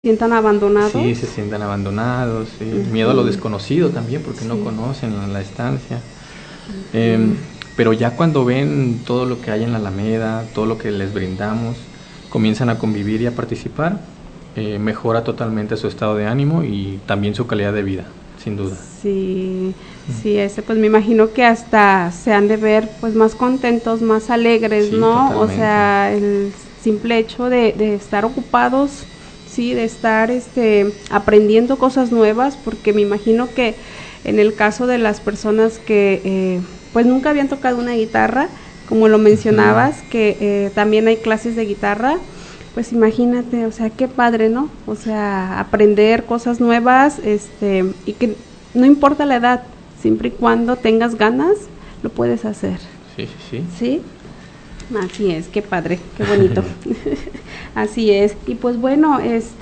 ¿Sientan abandonados? Sí, se sientan abandonados, sí. Miedo a lo desconocido también, porque no conocen la estancia. Pero ya cuando ven todo lo que hay en la Alameda, todo lo que les brindamos, comienzan a convivir y a participar, mejora totalmente su estado de ánimo y también su calidad de vida, sin duda. Sí, sí, pues me imagino que hasta se han de ver pues más contentos, más alegres, Sí, ¿no? totalmente. O sea, el simple hecho de estar ocupados, sí, de estar aprendiendo cosas nuevas, porque me imagino que en el caso de las personas que pues nunca habían tocado una guitarra, como lo mencionabas, que también hay clases de guitarra, pues imagínate, o sea, qué padre, ¿no? O sea, aprender cosas nuevas, y que no importa la edad, siempre y cuando tengas ganas, lo puedes hacer. Sí, sí, sí. ¿Sí? Así es, qué padre, qué bonito. Así es. Y pues bueno,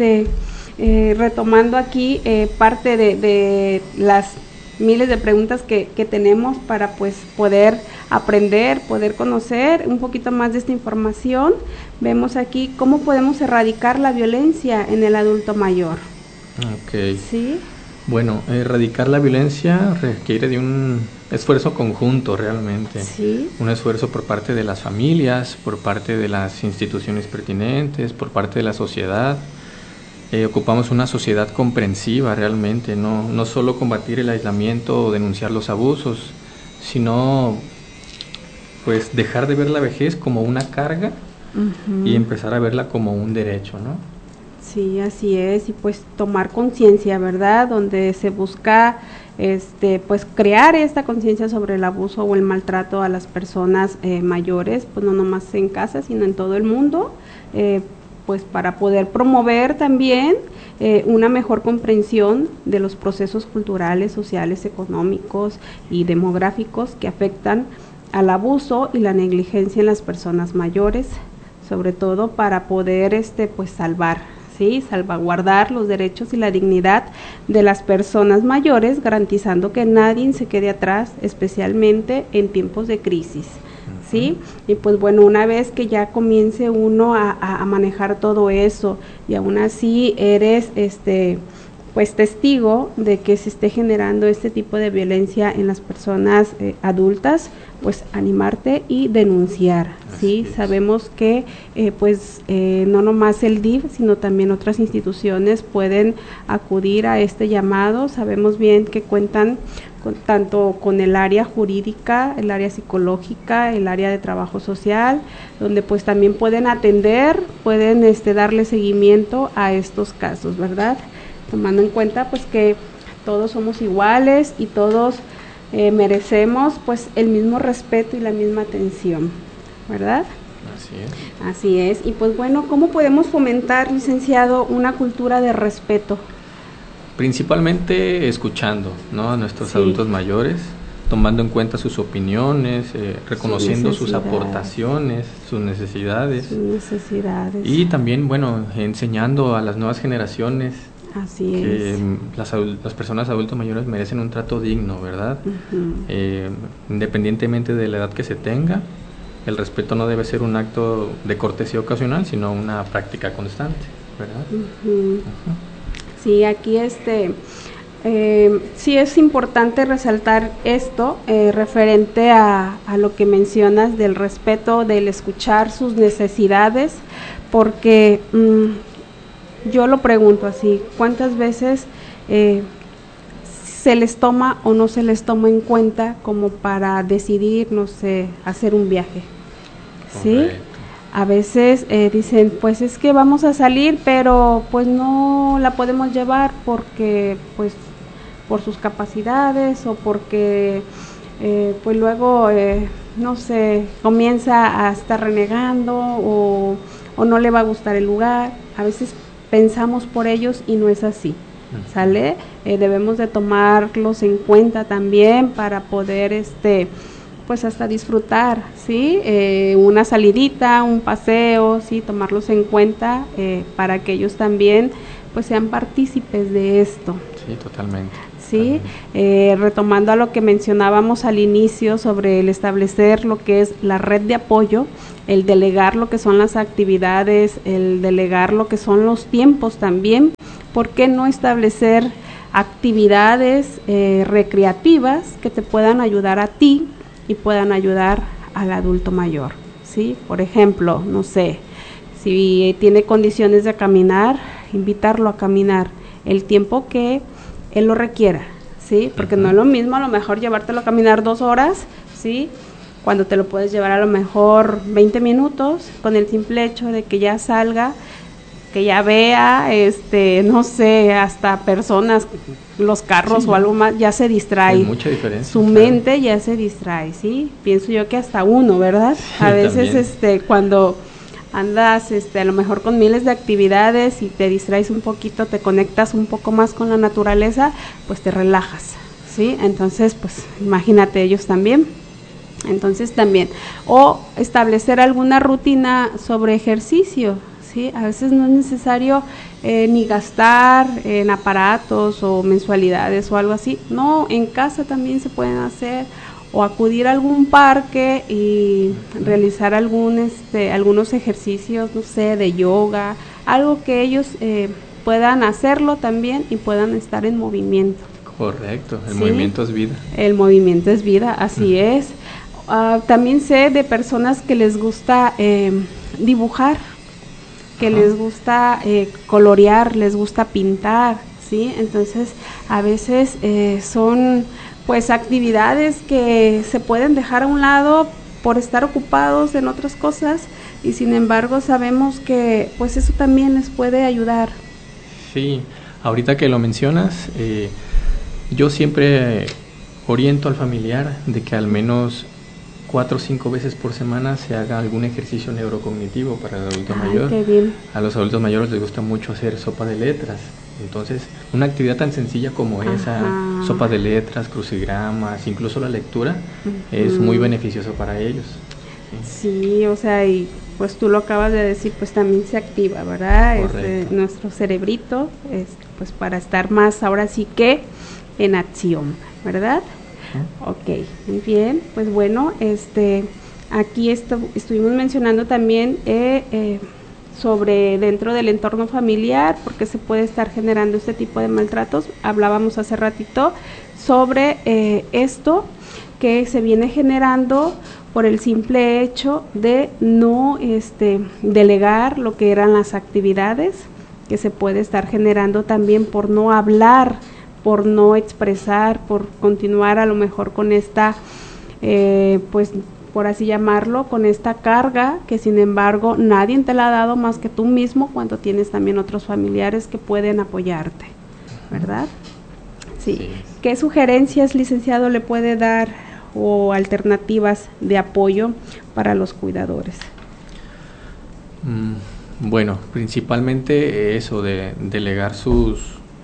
retomando aquí parte de las miles de preguntas que tenemos para pues poder aprender, poder conocer un poquito más de esta información, vemos aquí cómo podemos erradicar la violencia en el adulto mayor. Ok. ¿Sí? Bueno, erradicar la violencia requiere de un esfuerzo conjunto realmente. Sí. Un esfuerzo por parte de las familias, por parte de las instituciones pertinentes, por parte de la sociedad. Ocupamos una sociedad comprensiva realmente, no solo combatir el aislamiento o denunciar los abusos, sino pues dejar de ver la vejez como una carga y empezar a verla como un derecho, ¿no? Sí, así es, y pues tomar conciencia, ¿verdad? Donde se busca pues crear esta conciencia sobre el abuso o el maltrato a las personas mayores, pues no nomás en casa, sino en todo el mundo, pues para poder promover también una mejor comprensión de los procesos culturales, sociales, económicos y demográficos que afectan al abuso y la negligencia en las personas mayores, sobre todo para poder pues salvaguardar los derechos y la dignidad de las personas mayores, garantizando que nadie se quede atrás, especialmente en tiempos de crisis. ¿Sí? Y pues bueno, una vez que ya comience uno a manejar todo eso y aún así eres pues testigo de que se esté generando este tipo de violencia en las personas adultas, pues animarte y denunciar, ¿sí? Sabemos que no nomás el DIF, sino también otras instituciones pueden acudir a este llamado. Sabemos bien que cuentan tanto con el área jurídica, el área psicológica, el área de trabajo social, donde pues también pueden atender, pueden darle seguimiento a estos casos, ¿verdad? Tomando en cuenta pues que todos somos iguales y todos merecemos pues el mismo respeto y la misma atención, ¿verdad? Así es. Así es. Y pues bueno, ¿cómo podemos fomentar, licenciado, una cultura de respeto? Principalmente escuchando, ¿no?, a nuestros adultos mayores, tomando en cuenta sus opiniones, reconociendo sus aportaciones, sus necesidades. Y también, bueno, enseñando a las nuevas generaciones que las personas adultos mayores merecen un trato digno, ¿verdad? Independientemente de la edad que se tenga, el respeto no debe ser un acto de cortesía ocasional, sino una práctica constante, ¿verdad? Sí, aquí sí es importante resaltar esto referente a lo que mencionas del respeto, del escuchar sus necesidades, porque yo lo pregunto así, ¿cuántas veces se les toma o no se les toma en cuenta como para decidir, no sé, hacer un viaje? ¿Sí? A veces dicen, pues es que vamos a salir, pero pues no la podemos llevar porque pues por sus capacidades o porque pues luego no sé, comienza a estar renegando o no le va a gustar el lugar. A veces pensamos por ellos y no es así, ¿sale? Debemos de tomarlos en cuenta también para poder pues hasta disfrutar, ¿sí? Una salidita, un paseo, ¿sí? Tomarlos en cuenta para que ellos también pues sean partícipes de esto. Sí, totalmente. ¿sí? Retomando a lo que mencionábamos al inicio sobre el establecer lo que es la red de apoyo, el delegar lo que son las actividades, el delegar lo que son los tiempos también. ¿Por qué no establecer actividades recreativas que te puedan ayudar a ti y puedan ayudar al adulto mayor? ¿Sí? Por ejemplo, no sé, si tiene condiciones de caminar, invitarlo a caminar el tiempo que él lo requiera, ¿sí? Porque no es lo mismo a lo mejor llevártelo a caminar 2 horas, ¿sí? Cuando te lo puedes llevar a lo mejor 20 minutos, con el simple hecho de que ya salga, que ya vea, no sé, hasta personas, los carros o algo más, ya se distrae. Hay mucha diferencia. Su mente ya se distrae, ¿sí? Pienso yo que hasta uno, ¿verdad? Sí, a veces, cuando andas, a lo mejor con miles de actividades y te distraes un poquito, te conectas un poco más con la naturaleza, pues te relajas, ¿sí? Entonces, pues, imagínate ellos también. Entonces también, o establecer alguna rutina sobre ejercicio, ¿sí? A veces no es necesario ni gastar en aparatos o mensualidades o algo así. No, en casa también se pueden hacer, o acudir a algún parque y realizar algunos ejercicios, no sé, de yoga, algo que ellos puedan hacerlo también y puedan estar en movimiento. Correcto, el ¿sí? movimiento es vida. El movimiento es vida, así es. También sé de personas que les gusta dibujar, que les gusta colorear, les gusta pintar, ¿sí? Entonces, a veces son pues actividades que se pueden dejar a un lado por estar ocupados en otras cosas, y sin embargo sabemos que pues eso también les puede ayudar. Sí, ahorita que lo mencionas, yo siempre oriento al familiar de que al menos 4 o 5 veces por semana se haga algún ejercicio neurocognitivo para el adulto mayor. Qué bien. A los adultos mayores les gusta mucho hacer sopa de letras. Entonces, una actividad tan sencilla como esa, sopa de letras, crucigramas, incluso la lectura, es muy beneficioso para ellos. Sí, o sea, y pues tú lo acabas de decir, pues también se activa, ¿verdad? Nuestro cerebrito, pues para estar más ahora sí que en acción, ¿verdad? Ok, muy bien, pues bueno, aquí estuvimos mencionando también sobre dentro del entorno familiar, porque se puede estar generando este tipo de maltratos. Hablábamos hace ratito sobre esto que se viene generando por el simple hecho de no delegar lo que eran las actividades, que se puede estar generando también por no hablar, por no expresar, por continuar a lo mejor con esta, pues por así llamarlo, con esta carga que sin embargo nadie te la ha dado más que tú mismo, cuando tienes también otros familiares que pueden apoyarte, ¿verdad? Sí. ¿Qué sugerencias, licenciado, le puede dar o alternativas de apoyo para los cuidadores? Bueno, principalmente eso de delegar sus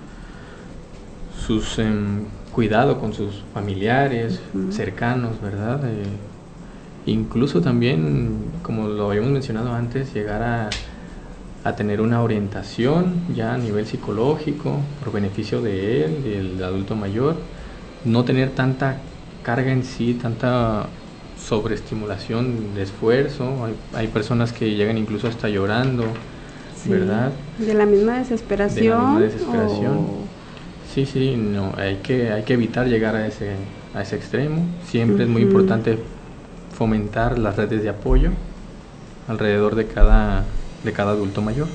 cuidado con sus familiares cercanos, ¿verdad? Incluso también, como lo habíamos mencionado antes, llegar a tener una orientación ya a nivel psicológico por beneficio de él, del adulto mayor, no tener tanta carga en sí, tanta sobreestimulación de esfuerzo. Hay personas que llegan incluso hasta llorando, ¿verdad? De la misma desesperación. De la misma desesperación. Sí, no, hay que evitar llegar a ese extremo. Siempre es muy importante fomentar las redes de apoyo alrededor de cada adulto mayor.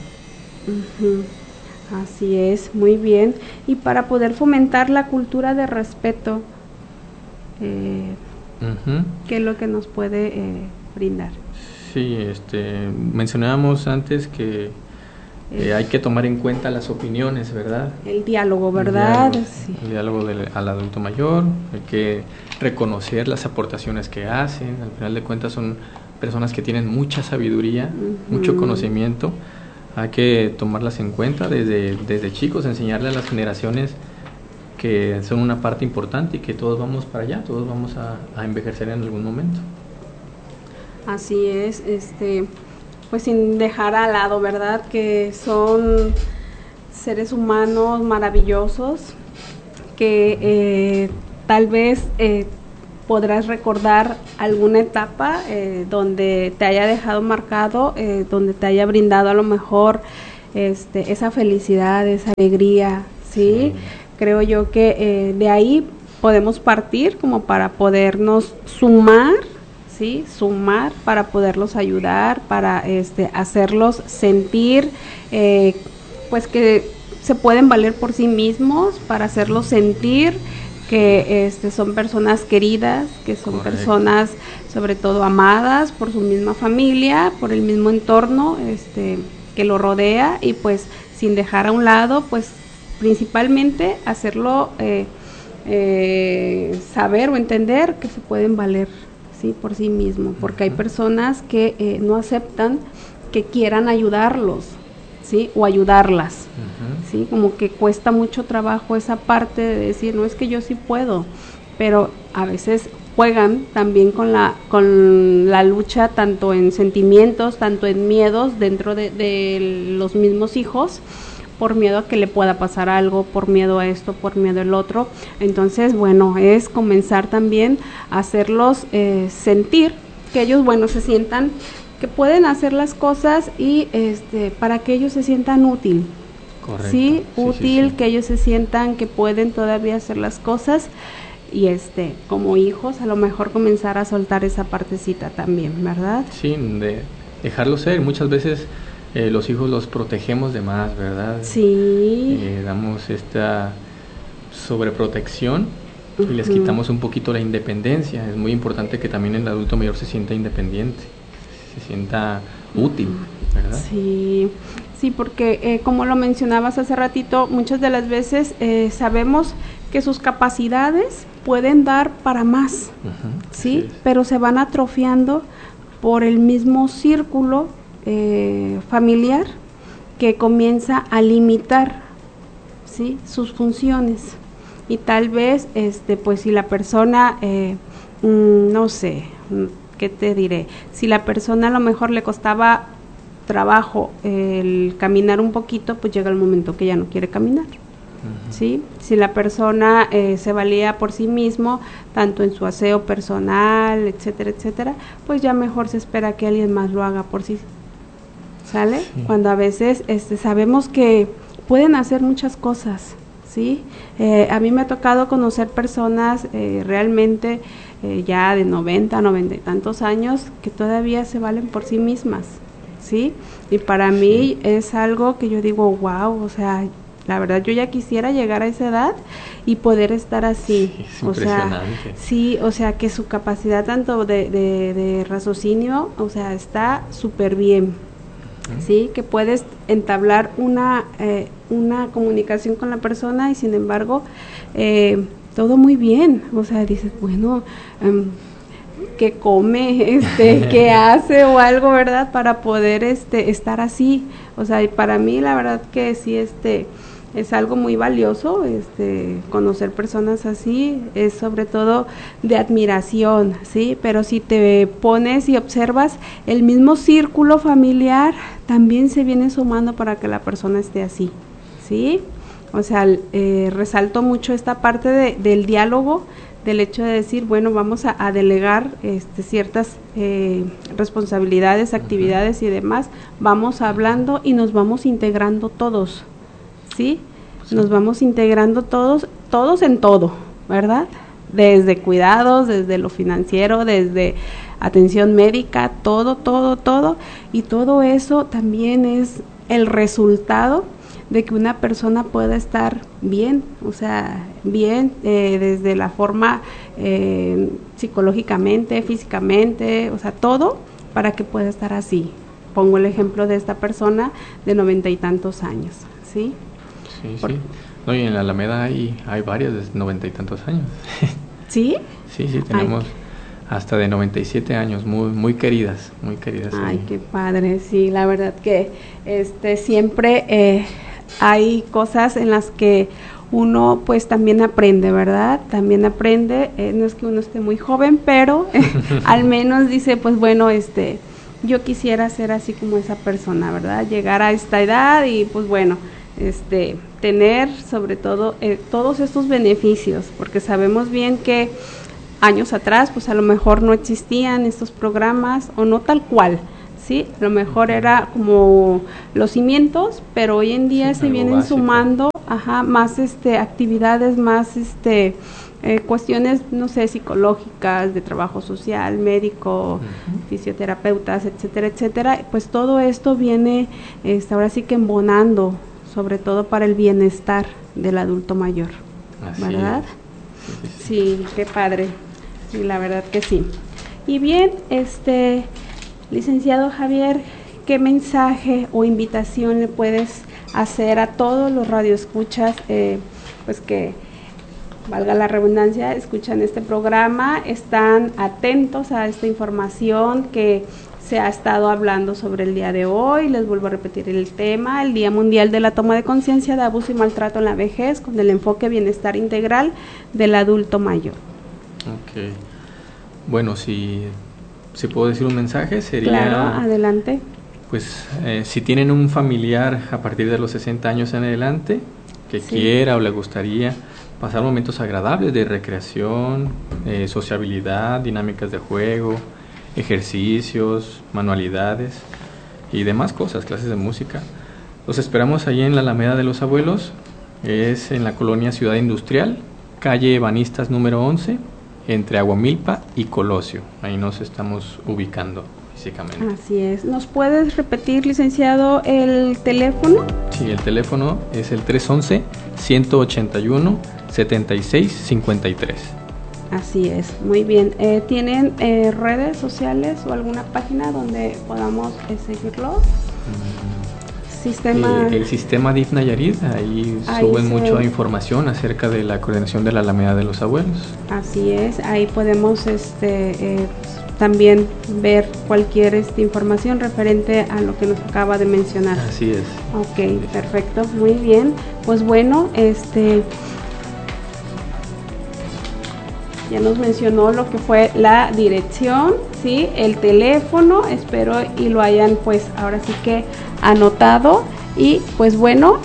Así es, muy bien. Y para poder fomentar la cultura de respeto, ¿qué es lo que nos puede brindar? Sí, mencionábamos antes que hay que tomar en cuenta las opiniones, ¿verdad? El diálogo, ¿verdad? El diálogo al adulto mayor, hay que reconocer las aportaciones que hacen. Al final de cuentas son personas que tienen mucha sabiduría, mucho conocimiento. Hay que tomarlas en cuenta desde chicos, enseñarle a las generaciones que son una parte importante y que todos vamos para allá, todos vamos a envejecer en algún momento. Así es, pues sin dejar al lado, ¿verdad? Que son seres humanos maravillosos, que tal vez podrás recordar alguna etapa donde te haya dejado marcado, donde te haya brindado a lo mejor esa felicidad, esa alegría, ¿sí? Creo yo que de ahí podemos partir como para podernos sumar, ¿sí? Sumar para poderlos ayudar, para hacerlos sentir pues que se pueden valer por sí mismos, para hacerlos sentir que son personas queridas, que son personas sobre todo amadas por su misma familia, por el mismo entorno que lo rodea, y pues sin dejar a un lado, pues principalmente hacerlo saber o entender que se pueden valer, ¿sí? Por sí mismos, porque hay personas que no aceptan que quieran ayudarlos, ¿sí? O ayudarlas, ¿sí? Como que cuesta mucho trabajo esa parte de decir, no, es que yo sí puedo, pero a veces juegan también con la lucha, tanto en sentimientos, tanto en miedos dentro de los mismos hijos, por miedo a que le pueda pasar algo, por miedo a esto, por miedo al otro. Entonces, bueno, es comenzar también a hacerlos sentir que ellos, bueno, se sientan que pueden hacer las cosas y para que ellos se sientan útil. Correcto. ¿Sí? Útil, sí. Que ellos se sientan que pueden todavía hacer las cosas, y como hijos a lo mejor comenzar a soltar esa partecita también, ¿verdad? Sí, de dejarlo ser. Muchas veces los hijos los protegemos de más, ¿verdad? Sí. Damos esta sobreprotección y les quitamos un poquito la independencia. Es muy importante que también el adulto mayor se sienta independiente, se sienta útil, ¿verdad? Sí, sí, porque como lo mencionabas hace ratito, muchas de las veces sabemos que sus capacidades pueden dar para más, ¿sí? Pero se van atrofiando por el mismo círculo familiar que comienza a limitar, ¿sí? Sus funciones. Y tal vez, pues si la persona, no sé, ¿qué te diré? Si la persona a lo mejor le costaba trabajo el caminar un poquito, pues llega el momento que ya no quiere caminar. ¿Sí? Si la persona se valía por sí mismo, tanto en su aseo personal, etcétera, etcétera, pues ya mejor se espera que alguien más lo haga por sí. ¿Sale? Sí. Cuando a veces sabemos que pueden hacer muchas cosas, ¿sí? A mí me ha tocado conocer personas realmente ya de 90 y tantos años que todavía se valen por sí mismas, ¿sí? Y para mí es algo que yo digo, wow, o sea, la verdad yo ya quisiera llegar a esa edad y poder estar así. Sí, es impresionante. Sí, o sea, que su capacidad tanto de raciocinio, o sea, está súper bien. Sí, que puedes entablar una comunicación con la persona y sin embargo todo muy bien, o sea, dices, bueno, ¿qué come, qué hace o algo, verdad? Para poder estar así, o sea, y para mí la verdad que sí, es algo muy valioso, conocer personas así, es sobre todo de admiración, ¿sí? Pero si te pones y observas, el mismo círculo familiar también se viene sumando para que la persona esté así, ¿sí? O sea, resalto mucho esta parte del diálogo, del hecho de decir, bueno, vamos a delegar ciertas responsabilidades, actividades y demás, vamos hablando y nos vamos integrando todos, ¿sí? Nos vamos integrando todos en todo, ¿verdad? Desde cuidados, desde lo financiero, desde atención médica, todo, y todo eso también es el resultado de que una persona pueda estar bien, o sea, bien desde la forma psicológicamente, físicamente, o sea, todo para que pueda estar así. Pongo el ejemplo de esta persona de 90 y tantos años, ¿sí? Sí, sí. No, y en la Alameda hay varias de 90 y tantos años. ¿Sí? Sí, tenemos hasta de 97 años, muy queridas, muy queridas. Ay, ahí. Qué padre, sí, la verdad que siempre hay cosas en las que uno pues también aprende, ¿verdad? También aprende, no es que uno esté muy joven, pero al menos dice, pues bueno, yo quisiera ser así como esa persona, ¿verdad? Llegar a esta edad y pues bueno, tener sobre todo todos estos beneficios, porque sabemos bien que años atrás pues a lo mejor no existían estos programas o no tal cual, ¿sí? A lo mejor era como los cimientos, pero hoy en día se vienen básico. Sumando más actividades, más cuestiones, no sé, psicológicas, de trabajo social, médico, fisioterapeutas, etcétera, etcétera. Pues todo esto viene ahora sí que embonando, sobre todo para el bienestar del adulto mayor. Así ¿verdad? Sí, qué padre. Sí, la verdad que sí. Y bien, licenciado Javier, ¿qué mensaje o invitación le puedes hacer a todos los radioescuchas, pues que, valga la redundancia, escuchan este programa, están atentos a esta información que se ha estado hablando sobre el día de hoy? Les vuelvo a repetir el tema, el Día Mundial de la Toma de Conciencia de Abuso y Maltrato en la Vejez, con el enfoque bienestar integral del adulto mayor. Ok. Bueno, si puedo decir un mensaje, sería... Claro, adelante. Pues si tienen un familiar a partir de los 60 años en adelante, que quiera o le gustaría pasar momentos agradables de recreación, sociabilidad, dinámicas de juego, ejercicios, manualidades y demás cosas, clases de música. Los esperamos allí en la Alameda de los Abuelos, es en la colonia Ciudad Industrial, calle Ebanistas número 11, entre Aguamilpa y Colosio. Ahí nos estamos ubicando físicamente. Así es. ¿Nos puedes repetir, licenciado, el teléfono? Sí, el teléfono es el 311-181-7653. Así es, muy bien. ¿Tienen redes sociales o alguna página donde podamos seguirlos? El sistema DIF Nayarit, ahí suben mucha información acerca de la coordinación de la Alameda de los Abuelos. Así es, ahí podemos también ver cualquier información referente a lo que nos acaba de mencionar. Así es. Ok, perfecto, muy bien. Pues bueno, ya nos mencionó lo que fue la dirección, ¿sí? El teléfono, espero y lo hayan pues ahora sí que anotado. Y pues bueno,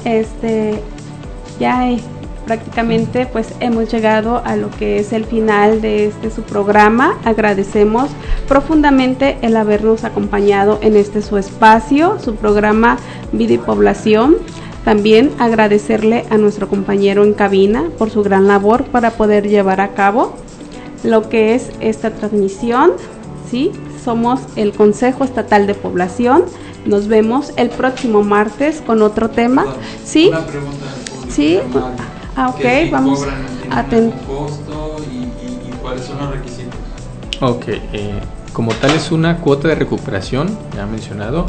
ya prácticamente pues hemos llegado a lo que es el final de su programa. Agradecemos profundamente el habernos acompañado en su espacio, su programa Vida y Población. También agradecerle a nuestro compañero en cabina por su gran labor para poder llevar a cabo lo que es esta transmisión, ¿sí? Somos el Consejo Estatal de Población. Nos vemos el próximo martes con otro tema. ¿Sí? Una pregunta del público. Sí. Ok, vamos a tener un costo y cuáles son los requisitos. Ok, como tal es una cuota de recuperación, ya mencionado,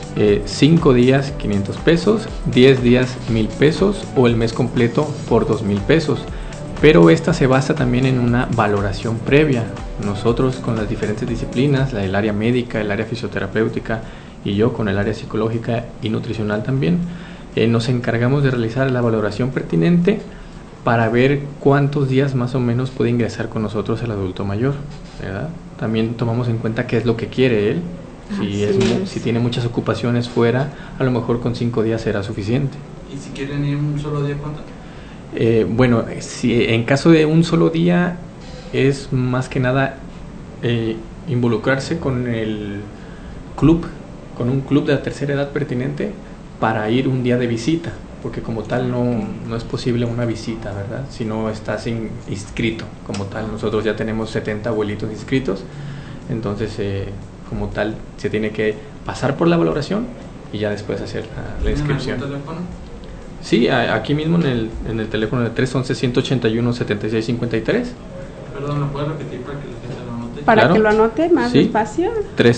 5 días 500 pesos, 10 días 1,000 pesos o el mes completo por 2,000 pesos. Pero esta se basa también en una valoración previa. Nosotros con las diferentes disciplinas, el área médica, el área fisioterapéutica y yo con el área psicológica y nutricional también, nos encargamos de realizar la valoración pertinente para ver cuántos días más o menos puede ingresar con nosotros el adulto mayor, ¿verdad? También tomamos en cuenta qué es lo que quiere él. Si tiene muchas ocupaciones fuera, a lo mejor con 5 días será suficiente. ¿Y si quieren ir un solo día, cuánto? Bueno, si en caso de un solo día es más que nada involucrarse con el club, con un club de la tercera edad pertinente para ir un día de visita, porque como tal no es posible una visita, ¿verdad? Si no estás inscrito como tal. Nosotros ya tenemos 70 abuelitos inscritos, entonces como tal se tiene que pasar por la valoración y ya después hacer la inscripción. ¿Tienen algún teléfono? Sí, aquí mismo en el teléfono de 311-181-7653. Perdón, ¿me puedes repetir para que la gente lo anote? Para que lo anote más despacio.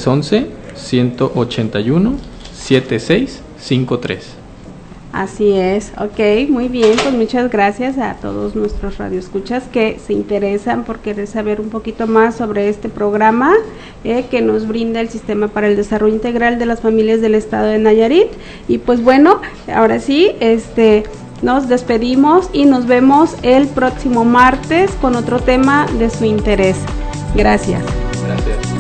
311-181-7653. Así es, ok, muy bien, pues muchas gracias a todos nuestros radioescuchas que se interesan por querer saber un poquito más sobre este programa que nos brinda el Sistema para el Desarrollo Integral de las Familias del Estado de Nayarit. Y pues bueno, ahora sí, nos despedimos y nos vemos el próximo martes con otro tema de su interés. Gracias. Gracias.